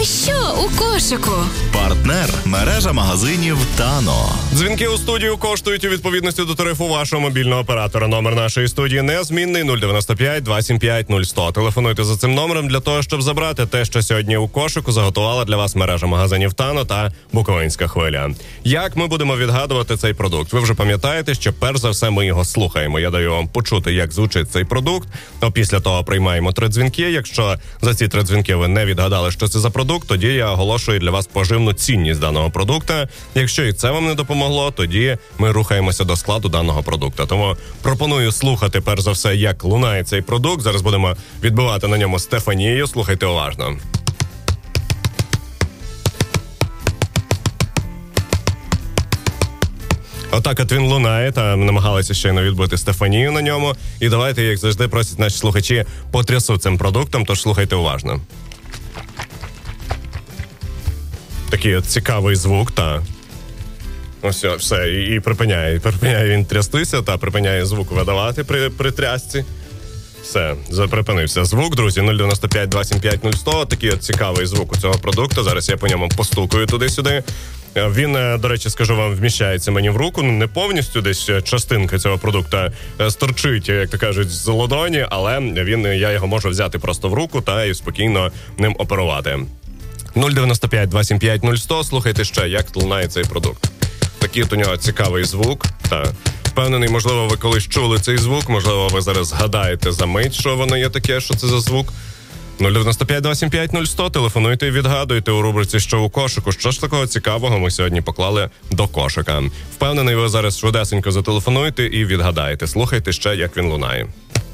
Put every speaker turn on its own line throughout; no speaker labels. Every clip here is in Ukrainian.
А що у кошику?
Партнер – мережа магазинів Тано.
Дзвінки у студію коштують у відповідності до тарифу вашого мобільного оператора. Номер нашої студії незмінний 095 275 0100. Телефонуйте за цим номером для того, щоб забрати те, що сьогодні у кошику заготувала для вас мережа магазинів Тано та Буковинська хвиля. Як ми будемо відгадувати цей продукт? Ви вже пам'ятаєте, що перш за все ми його слухаємо. Я даю вам почути, як звучить цей продукт. А після того приймаємо 3 дзвінки. Якщо за ці 3 дзвінки ви не відгадали, що це за продукт, тоді я оголошую для вас поживну цінність даного продукта. Якщо і це вам не допомогло, тоді ми рухаємося до складу даного продукту. Тому пропоную слухати перш за все, як лунає цей продукт. Зараз будемо відбивати на ньому Стефанію. Слухайте уважно. Отак от він лунає, та намагалися щойно відбити Стефанію на ньому. І давайте, як завжди, просять наші слухачі, потрясу цим продуктом, тож слухайте уважно. Такий от цікавий звук, та ось все, і припиняє він трястися, та припиняє звук видавати при трясці. Все, припинився звук, друзі, 095 275 0100, такий от цікавий звук у цього продукту, зараз я по ньому постукаю туди-сюди. Він, до речі, скажу вам, вміщається мені в руку, не повністю, десь частинка цього продукту сторчить, як то кажуть, з ладоні, але я його можу взяти просто в руку та і спокійно ним оперувати. 095 275 0100, слухайте ще, як лунає цей продукт. Такий от у нього цікавий звук, та впевнений, можливо, ви колись чули цей звук, можливо, ви зараз згадаєте за мить, що воно є таке, що це за звук. 095 275 0100, телефонуйте і відгадуйте у рубриці «Що у кошику?». Що ж такого цікавого ми сьогодні поклали до кошика. Впевнений, ви зараз швидесенько зателефонуєте і відгадаєте. Слухайте ще, як він лунає.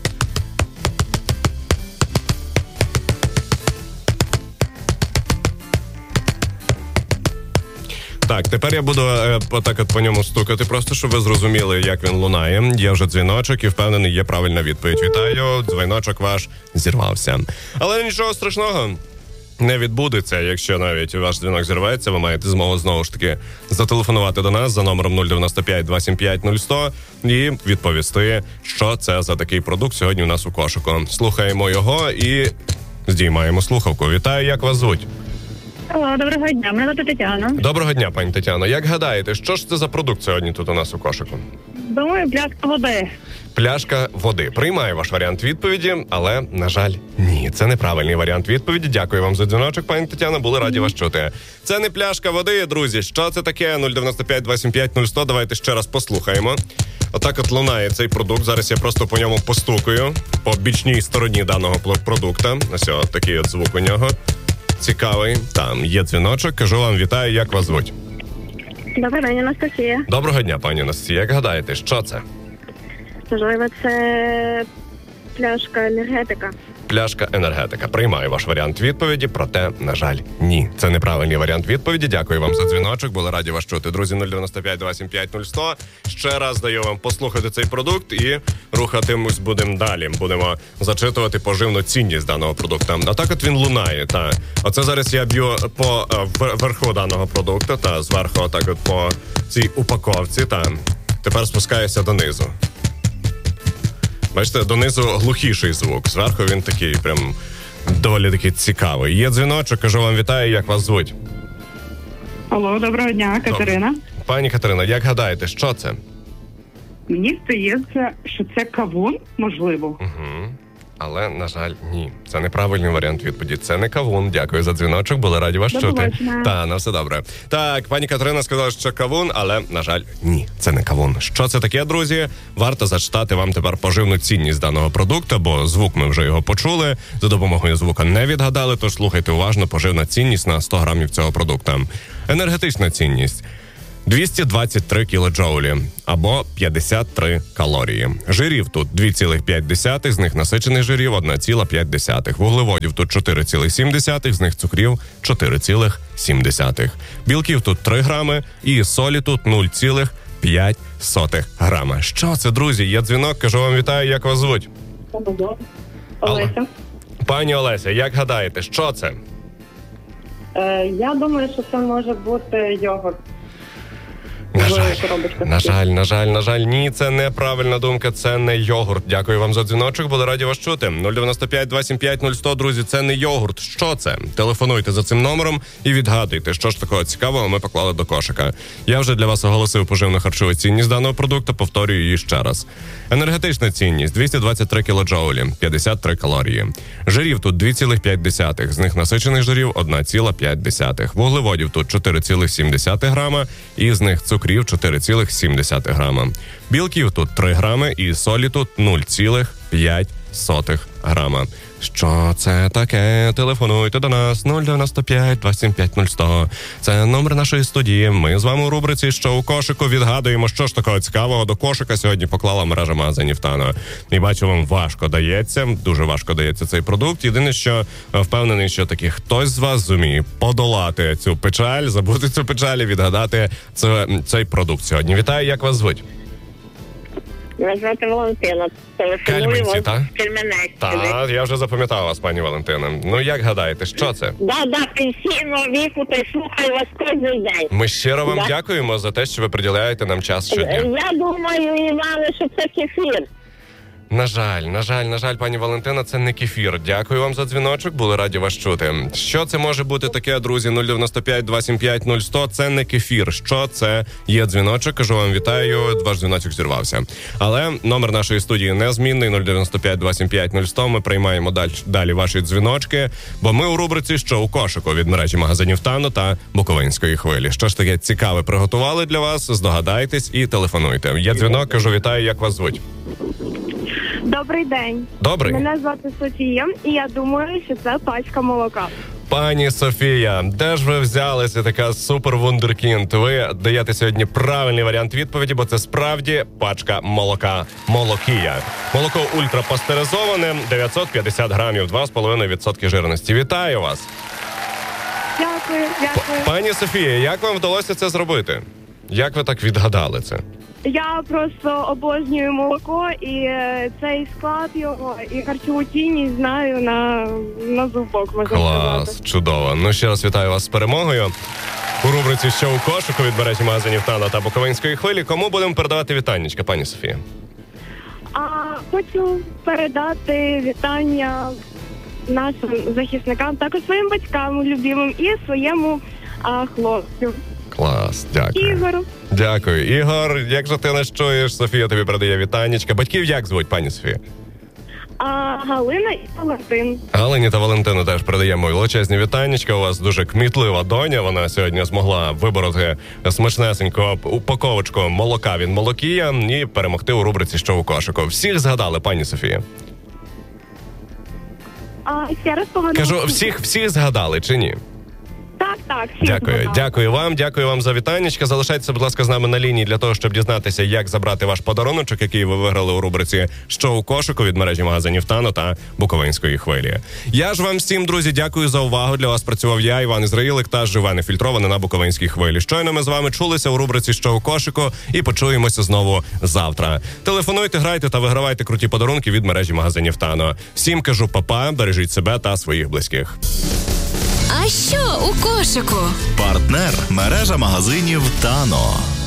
Так, тепер я буду отак от по ньому стукати, просто щоб ви зрозуміли, як він лунає. Є вже дзвіночок і впевнений, є правильна відповідь. Вітаю, дзвіночок ваш зірвався. Але нічого страшного не відбудеться, якщо навіть ваш дзвінок зірветься, ви маєте змогу знову ж таки зателефонувати до нас за номером 095 275 0100 і відповісти, що це за такий продукт сьогодні у нас у кошику. Слухаємо його і здіймаємо слухавку. Вітаю, як вас звуть?
Алло, доброго дня, мене звати Тетяна.
Доброго дня, пані Тетяно. Як гадаєте, що ж це за продукт сьогодні тут у нас у кошику?
Думаю, пляшка води.
Пляшка води. Приймаю ваш варіант відповіді, але, на жаль, ні. Це неправильний варіант відповіді. Дякую вам за дзвіночок, пані Тетяно. Були раді вас чути. Це не пляшка води, друзі. Що це таке? 095 275 0100. Давайте ще раз послухаємо. Отак от лунає цей продукт. Зараз я просто по ньому постукаю. По бічній стороні даного продукта. Ось такий от звук у нього. Цікавий. Там є дзвіночок. Кажу вам, вітаю, як вас звуть?
Добрий день, Анастасія.
Доброго дня, пані Анастасія. Як гадаєте, що це?
Можливо, це пляшка енергетика.
Пляшка енергетика. Приймаю ваш варіант відповіді, проте, на жаль, ні. Це неправильний варіант відповіді. Дякую вам за дзвіночок. Були раді вас чути. Друзі, 095 275 0100. Ще раз даю вам послухати цей продукт і рухатимось будемо далі. Будемо зачитувати поживну цінність даного продукту. А так от він лунає. Та. Оце зараз я б'ю по верху даного продукту, та зверху отак от по цій упаковці. Та. Тепер спускаюся донизу. Бачите, донизу глухіший звук. Зверху він такий прям доволі такий цікавий. Є дзвіночок, кажу вам вітаю, як вас звуть?
Алло, доброго дня, Катерина.
Пані Катерина, як гадаєте, що це?
Мені здається, що це кавун, можливо.
Угу. Але, на жаль, ні. Це неправильний варіант відповіді. Це не кавун. Дякую за дзвіночок, були раді вас чути. Та, на все добре. Так, пані Катерина сказала, що кавун, але, на жаль, ні, це не кавун. Що це таке, друзі? Варто зачитати вам тепер поживну цінність даного продукту, бо звук ми вже його почули. За допомогою звука не відгадали, тож слухайте уважно, поживна цінність на 100 грамів цього продукту. Енергетична цінність. 223 кілоджоулі або 53 калорії. Жирів тут 2,5, з них насичених жирів 1,5. Вуглеводів тут 4,7, з них цукрів 4,7. Білків тут 3 грами і солі тут 0,5 грама. Що це, друзі? Є дзвінок, кажу вам вітаю, як вас звуть?
Олеся.
Пані Олеся, як гадаєте, що це?
Я думаю, що це може бути йогурт.
На жаль, ні, це неправильна думка, це не йогурт. Дякую вам за дзвіночок, буду раді вас чути. 095 275 0100, друзі, це не йогурт. Що це? Телефонуйте за цим номером і відгадуйте, що ж такого цікавого ми поклали до кошика. Я вже для вас оголосив поживно-харчову цінність даного продукту, повторюю її ще раз. Енергетична цінність 223 кілоджоулі, 53 калорії. Жирів тут 2,5, з них насичених жирів 1,5. Вуглеводів тут 4,7 грама, і з них цукрів 4,7 грама. Білків тут 3 грами і солі тут 0,5 грама. Що це таке? Телефонуйте до нас 095 275 0100. Це номер нашої студії. Ми з вами у рубриці «Що у кошику» відгадуємо, що ж такого цікавого до кошика сьогодні поклала мережа магазинів «Тано». І бачу, вам важко дається, дуже важко дається цей продукт. Єдине, що впевнений, що таки хтось з вас зуміє подолати цю печаль, забути цю печаль і відгадати цей продукт сьогодні. Вітаю, як вас звуть?
Мене звати Валентина.
Кельменці, так?
Кельменець.
Так, я вже запам'ятав вас, пані Валентина. Ну, як гадаєте, що це?
Да, пенсійного віку, та й слухаю вас кожен день.
Ми щиро вам дякуємо за те, що ви приділяєте нам час щодня.
Я думаю, Іване, що це кефір.
На жаль, пані Валентина, це не кефір. Дякую вам за дзвіночок, були раді вас чути. Що це може бути таке, друзі? 095 275 0100, це не кефір. Що це є дзвіночок? Кажу вам вітаю, ваш дзвіночок зірвався. Але номер нашої студії незмінний, 095 275 0100. Ми приймаємо далі ваші дзвіночки, бо ми у рубриці «Що у кошику» від мережі магазинів «Тано» та Буковинської хвилі. Що ж таке цікаве приготували для вас? Здогадайтесь і телефонуйте. Є дзвінок, кажу вітаю, як вас звуть?
Добрий день.
Добрий.
Мене звати Софія, і я думаю, що це пачка молока.
Пані Софія, де ж ви взялися, така супер-вундеркінд? Ви даєте сьогодні правильний варіант відповіді, бо це справді пачка молока Молокія. Молоко ультрапастеризоване, 950 грамів, 2,5% жирності. Вітаю вас!
Дякую.
Пані Софія, як вам вдалося це зробити? Як ви так відгадали це?
Я просто обожнюю молоко, і цей склад його, і харчову цінність знаю на зубок, можна сказати.
Клас, чудово. Ну, ще раз вітаю вас з перемогою. У рубриці «Що у кошику» від мережі магазинів «Тано» та Буковинської хвилі. Кому будемо передавати вітаннячка, пані Софія?
Хочу передати вітання нашим захисникам, також своїм батькам любимим і своєму хлопцю.
Клас, дякую.
Ігору.
Дякую. Ігор, як же ти нас чуєш? Софія тобі передає вітанечка. Батьків як звуть, пані Софія?
Галина і Валентин.
Галині та Валентину теж передаємо величезні вітанечка. У вас дуже кмітлива доня. Вона сьогодні змогла вибороти смачнесеньку упаковочку молока від Молокія і перемогти у рубриці «Що у кошику». Всіх згадали, пані Софія?
Ще раз погано.
Кажу, всіх згадали чи ні?
Так.
Дякую вам за вітанечка. Залишайтеся, будь ласка, з нами на лінії для того, щоб дізнатися, як забрати ваш подаруночок, який ви виграли у рубриці «Що у кошику» від мережі магазинів «Тано» та Буковинської хвилі. Я ж вам всім, друзі, дякую за увагу. Для вас працював я, Іван Ізраїлик, та живе нефільтроване на Буковинській хвилі. Щойно ми з вами чулися у рубриці «Що у кошику» і почуємося знову завтра. Телефонуйте, грайте та вигравайте круті подарунки від мережі магазинів «Тано». Всім кажу па-па, бережіть себе та своїх близьких.
А що у кошику?
Партнер – мережа магазинів «Тано».